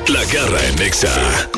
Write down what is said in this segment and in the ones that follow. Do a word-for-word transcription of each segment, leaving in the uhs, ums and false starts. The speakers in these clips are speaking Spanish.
La Garra en Nexa.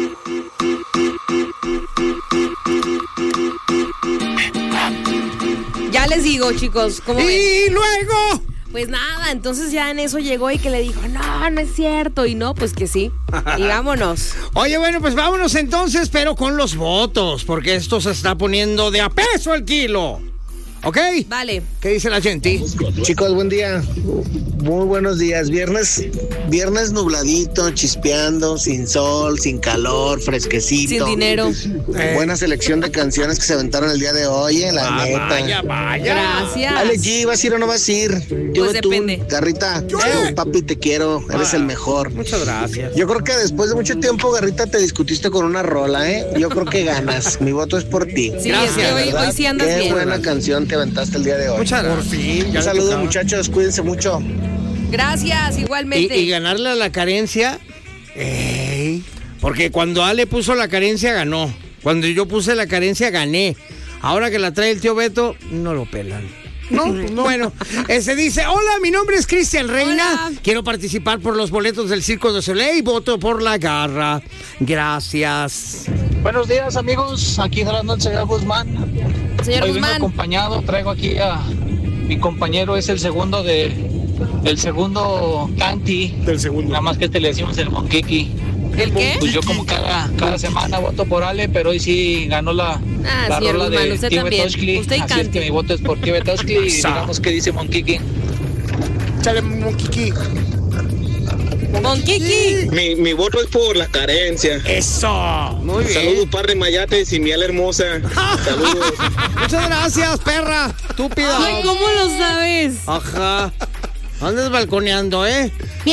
Ya les digo, chicos, ¿cómo ¡Y ven? luego! Pues nada, entonces ya en eso llegó y que le dijo, no, no es cierto. Y no, pues que sí. Y vámonos. Oye, bueno, pues vámonos entonces, pero con los votos, porque esto se está poniendo de a peso el kilo. ¿Ok? Vale. ¿Qué dice la gente? Chicos, buen día. Muy buenos días. Viernes, viernes nubladito, chispeando, sin sol, sin calor, fresquecito. Sin dinero. Eh. Buena selección de canciones que se aventaron el día de hoy, eh, la Ah, neta. vaya, vaya. Gracias. Ale G, ¿vas a ir o no vas a ir? Yo Pues tú, depende. Garrita, eh, papi, te quiero, eres Ah, el mejor. Muchas gracias. Yo creo que después de mucho tiempo, Garrita, te discutiste con una rola, ¿eh? Yo creo que ganas. Mi voto es por ti. Sí, Gracias, es que hoy, ¿verdad? hoy sí andas Qué bien. buena canción te aventaste el día de hoy. Muchas gracias. Por fin. Un saludo, muchachos, cuídense mucho. Gracias, Y, igualmente. y ganarle a la carencia. Ey, porque cuando Ale puso la carencia, ganó. Cuando yo puse la carencia, gané. Ahora que la trae el tío Beto, no lo pelan. No, no. Bueno, se dice, hola, mi nombre es Cristian Reina. Hola. Quiero participar por los boletos del Circo de Soleil. Voto por La Garra. Gracias. Buenos días, amigos. Aquí jalando el señor Guzmán. Señor Hoy vengo Guzmán. acompañado. Traigo aquí a mi compañero, es el segundo de el segundo Canti. Del segundo. Nada más que este le decimos el Monquiqui. ¿El qué? Pues yo como cada, cada semana voto por Ale, pero hoy sí ganó la, Ah, la señor rola Guzmán, de usted Tío también. Betoshki. Usted y Así es Canti. que mi voto es por Tío Betoshki y digamos que dice Monquiqui. Chale, Monquiqui. Con Kiki. Mi, mi voto es por la carencia. Eso. Muy bien. Saludos, par de mayates y miel hermosa. Saludos. Muchas gracias, perra. Estúpida. Ay, ¿cómo lo sabes? Ajá. Andas balconeando, ¿eh?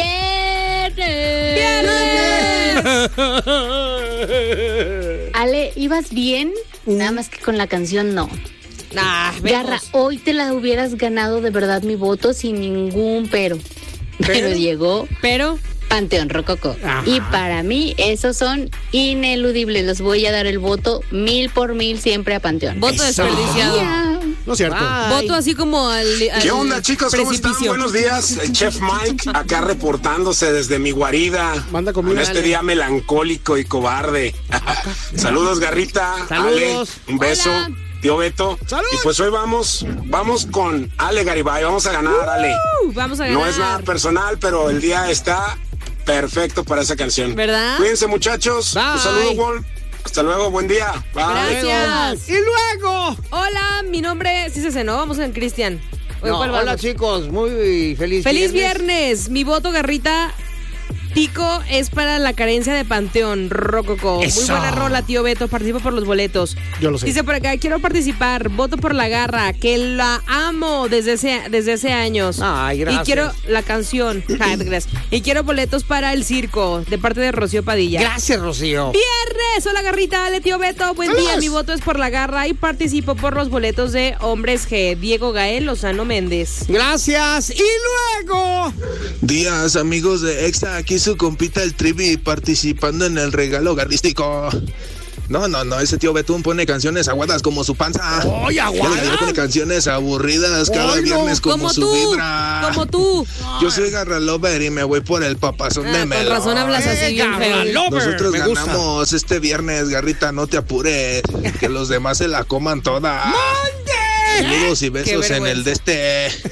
¡Viernes! Ale, ¿ibas bien? Nada más que con la canción no. Nah, Garra, vemos. hoy te la hubieras ganado de verdad mi voto sin ningún pero. Pero, llegó Pero, Panteón Rococó. Ajá. Y para mí esos son ineludibles. Les voy a dar el voto mil por mil siempre a Panteón. voto desperdiciado. Ya. No es cierto. Bye. Voto así como al, al ¿Qué onda, chicos? ¿Cómo están? precipicio. Buenos días. El Chef Mike, acá reportándose desde mi guarida. Manda comida. En este día melancólico y cobarde. Saludos, Garrita. Saludos. Ale, un beso. Hola. Tío Beto. Salud. Y pues hoy vamos, vamos con Ale Garibay. Vamos a ganar, Ale. Uh, vamos a ganar. No es nada personal, pero el día está perfecto para esa canción. ¿Verdad? Cuídense, muchachos. Bye. Un saludo, Wol. Hasta luego, buen día. Bye. Gracias. Y luego. Hola, mi nombre, sí se cenó, vamos con Cristian. Oye, No, ¿cuál hola, vamos? chicos. Muy feliz Feliz viernes. Mi voto, Garrita. Pico es para la carencia de Panteón Rococó. Muy Eso. buena rola, tío Beto. Participo por los boletos. Yo lo sé. Dice por acá, quiero participar. Voto por La Garra, que la amo desde ese, desde hace años. Ay, gracias. Y quiero la canción. Ah, gracias. Y quiero boletos para el circo, de parte de Rocío Padilla. Gracias, Rocío. Viernes, hola Garrita, dale tío Beto, buen Saludos. día, mi voto es por La Garra y participo por los boletos de Hombres G, Diego Gael, Lozano Méndez. Gracias. Y luego. Días, amigos de Exa, aquí su compita el Trivi participando en el regalo garrístico. No, no, no, ese tío Betún pone canciones aguadas como su panza. ¡Oye, aguadas! Él pone canciones aburridas cada ¡Ay, no! viernes como, Como su tú, vibra. como tú. Yo soy Garra Lover y me voy por el papazón Ah, de con melón. razón hablas así bien Garra feo. Lover. Nosotros Me gusta. ganamos este viernes, Garrita, no te apures. Que los demás se la coman toda. Saludos y besos Qué en el de este.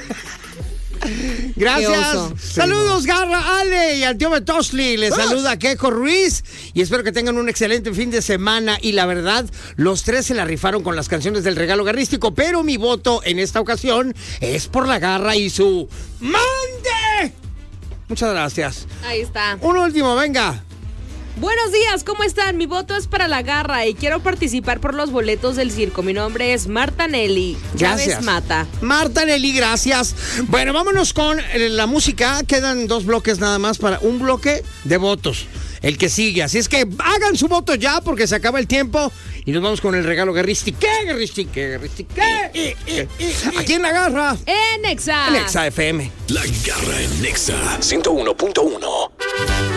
Gracias. Qué oso. Saludos, Garra, Ale y al tío Betosli. Les saluda Keiko Ruiz y espero que tengan un excelente fin de semana. Y la verdad, los tres se la rifaron con las canciones del regalo garrístico, pero mi voto en esta ocasión es por La Garra y su ¡Mande! Muchas gracias. Ahí está. Un último, venga. Buenos días, ¿cómo están? Mi voto es para La Garra y quiero participar por los boletos del circo. Mi nombre es Marta Nelly Chávez Gracias. Mata. Marta Nelly, gracias. Bueno, vámonos con eh, la música. Quedan dos bloques nada más para un bloque de votos. El que sigue. Así es que hagan su voto ya porque se acaba el tiempo. Y nos vamos con el regalo garrístico. ¿Qué garrístico? ¿Qué garrístico? ¿Qué? Aquí en La Garra. En Exa. En Exa F M. La Garra en Nexa ciento uno punto uno.